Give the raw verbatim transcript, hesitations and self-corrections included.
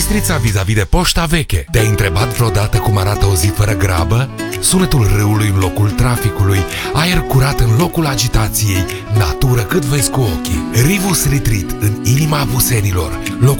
Bistrița vis-a-vis de Poșta Veche. Te-ai întrebat vreodată cum arată o zi fără grabă? Sunetul râului în locul traficului, aer curat în locul agitației, natură cât vezi cu ochii. Rivus Retreat în inima Busenilor, locul